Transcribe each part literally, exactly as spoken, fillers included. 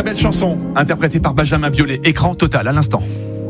Très belle chanson, interprétée par Benjamin Biolay. Écran total à l'instant.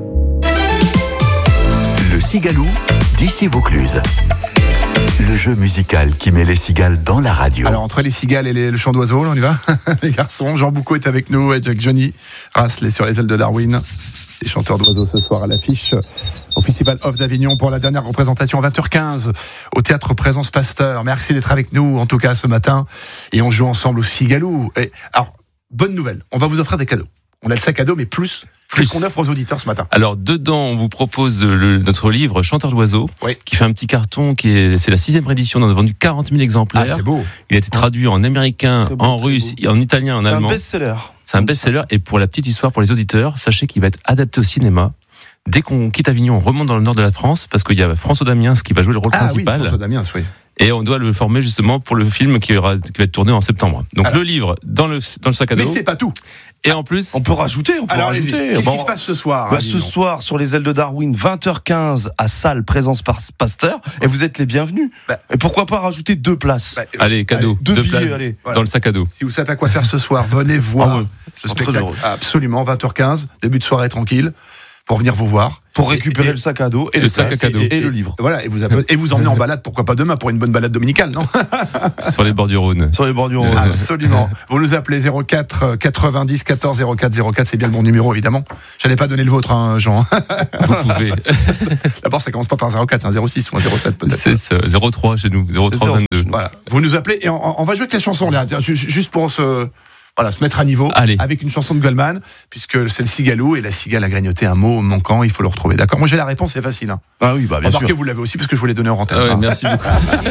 Le Cigaloux d'ici Vaucluse. Le jeu musical qui met les cigales dans la radio. Alors, entre les cigales et les, le chant d'oiseaux, là, on y va. Les garçons, Jean Boucaud est avec nous, avec Johnny Rasley sur les ailes de Darwin. Les chanteurs d'oiseaux ce soir à l'affiche au Festival Off d'Avignon pour la dernière représentation à vingt heures quinze au Théâtre Présence Pasteur. Merci d'être avec nous, en tout cas, ce matin. Et on joue ensemble au Cigaloux. Et, alors, bonne nouvelle, on va vous offrir des cadeaux. On a le sac à dos, mais plus, plus qu'on offre aux auditeurs ce matin. Alors, dedans, on vous propose le, notre livre Chanteur d'oiseaux, oui. qui fait un petit carton, qui est, c'est la sixième édition, on en a vendu quarante mille exemplaires. Ah, c'est beau. Il a été traduit en américain, beau, en russe, beau. en italien, en c'est allemand. C'est un best-seller. C'est un best-seller, et pour la petite histoire, pour les auditeurs, sachez qu'il va être adapté au cinéma. Dès qu'on quitte Avignon, on remonte dans le nord de la France, parce qu'il y a François Damiens qui va jouer le rôle ah, principal. Oui, François Damiens, oui. Et on doit le former justement pour le film qui, aura, qui va être tourné en septembre. Donc alors, le livre dans le, dans le sac à dos. Mais c'est pas tout. Et en plus, on peut rajouter, on peut alors, rajouter. Qu'est-ce bon, qui se passe ce soir bah, Ce soir, sur les ailes de Darwin, vingt heures quinze à Salle Présence Pasteur, et vous êtes les bienvenus. Bah, et pourquoi pas rajouter deux places bah, Allez, cadeau, allez, deux, deux billets, places allez. Dans le sac à dos. Si vous savez pas quoi faire ce soir, venez voir. Ah ouais, ce spectacle. Absolument, vingt heures quinze, début de soirée tranquille, pour venir vous voir. Pour récupérer et, et, le sac à dos et, et le sac à cadeau et, et, et le livre. Voilà, et vous, et vous emmenez en balade, pourquoi pas demain, pour une bonne balade dominicale, non? Sur les bords du Rhône. Sur les bords du Rhône. Absolument. Vous nous appelez zéro quatre quatre-vingt-dix quatorze zéro quatre zéro quatre, c'est bien le bon numéro, évidemment. J'allais pas donner le vôtre, hein, Jean. Vous pouvez. D'abord, ça commence pas par zéro quatre, hein, zéro six ou un zéro sept peut-être. C'est ça, zéro trois chez nous, zéro trois vingt-deux. Voilà. Vous nous appelez et on, on va jouer avec les chansons, là, juste pour se... Voilà, se mettre à niveau. Allez. Avec une chanson de Goldman, puisque c'est le Cigaloux et la cigale a grignoté un mot manquant, il faut le retrouver. D'accord? Moi j'ai la réponse, c'est facile. Hein. Ah oui, bah bien Remarquez, sûr. vous l'avez aussi parce que je vous l'ai donné en antenne. Ah ouais, merci beaucoup.